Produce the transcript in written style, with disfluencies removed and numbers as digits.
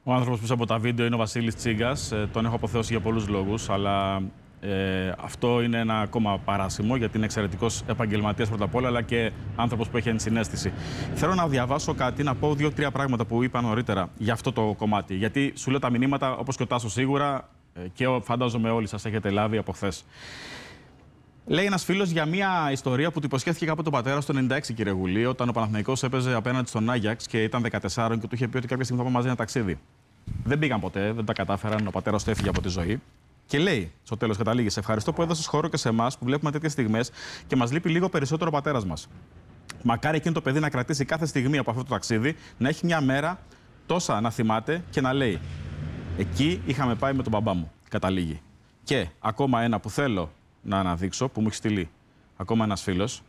Ο άνθρωπος πίσω από τα βίντεο είναι ο Βασίλης Τσίγκας. Τον έχω αποθεώσει για πολλούς λόγους, αλλά αυτό είναι ένα ακόμα παράσημο, γιατί είναι εξαιρετικός επαγγελματίας πρώτα απ' όλα, αλλά και άνθρωπος που έχει ενσυναίσθηση. Θέλω να διαβάσω κάτι, να πω 2-3 πράγματα που είπα νωρίτερα για αυτό το κομμάτι. Γιατί σου λέω τα μηνύματα, όπως και ο Τάσος σίγουρα, και φαντάζομαι όλοι σας έχετε λάβει από χθες. Λέει ένας φίλος για μια ιστορία που του υποσχέθηκε κάποτε τον πατέρα στο 96, κύριε Γουλή, όταν ο Παναθηναϊκός έπαιζε απέναντι στον Άγιαξ και ήταν 14 και του είχε πει ότι κάποια στιγμή θα πάμε μαζί ένα ταξίδι. Δεν πήγαν ποτέ, δεν τα κατάφεραν, ο πατέρας του έφυγε από τη ζωή. Και λέει, στο τέλος καταλήγει, σε ευχαριστώ που έδωσες χώρο και σε εμάς που βλέπουμε τέτοιες στιγμές και μας λείπει λίγο περισσότερο ο πατέρας μας. Μακάρι εκείνο το παιδί να κρατήσει κάθε στιγμή από αυτό το ταξίδι, να έχει μια μέρα τόσα να θυμάται και να λέει: εκεί είχαμε πάει με τον μπαμπά μου. Καταλήγει. Και ακόμα ένα που θέλω να αναδείξω, που μου έχει στείλει ακόμα ένας φίλος,